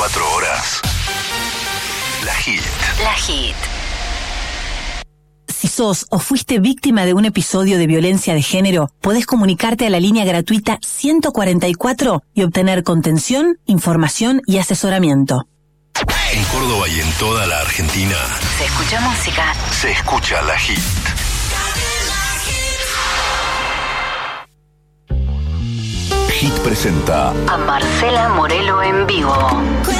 24 horas. La Hit. La Hit. Si sos o fuiste víctima de un episodio de violencia de género, podés comunicarte a la línea gratuita 144 y obtener contención, información y asesoramiento. En Córdoba y en toda la Argentina Se escucha música. se escucha La Hit. Hit presenta A Marcela Morelo en vivo.